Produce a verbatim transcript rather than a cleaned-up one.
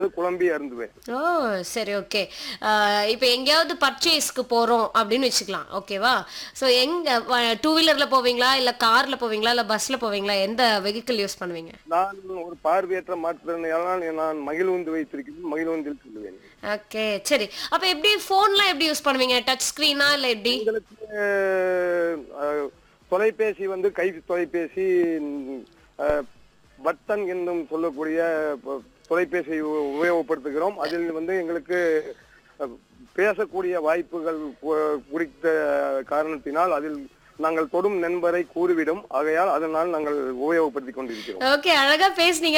குழம்பி அருந்துவேன். ஓ! சரி, ஓகே. அ இப்ப எங்கேயாவது பர்ச்சேஸ்க்கு போறோம் அப்படின்னு வச்சுக்கலாம். ஓகேவா? ஸோ எங்க வ டூ வீலர்ல போவீங்களா? இல்ல கார்ல போவீங்களா? இல்ல பஸ்ல போவீங்களா? எந்த வெஹிக்கிள் யூஸ் பண்ணுவீங்க? நான் ஒரு பார்வையற்ற மாற்றுத்திறனாளியால் நான் மகிழுந்து வைத்திருக்கிறேன். மகிழுந்தில் செல்லுவேன். ஓகே. சரி. அப்ப எப்படி ஃபோன்லாம் எப்படி யூஸ் பண்ணுவீங்க? டச் ஸ்கிரீனா? இல்ல எப்படி? எங்களுக்கு அ தொலைபேசி வந்து கை தொலைபேசி அ பட்டன் என்னும் சொல்லக்கூடிய ப தொலைபேசியை உ உபயோகப்படுத்துகிறோம். அதில் வந்து எங்களுக்கு அ பேசக்கூடிய வாய்ப்புகள் கு குறித்த காரணத்தினால் அதில் நாங்கள் தொடும் நண்பரை கூறிவிடும். ஆகையால் அதனால் நாங்கள் உபயோகப்படுத்திக் கொண்டிருக்கிறோம். ஓகே. அழகா பேசுனீங்க.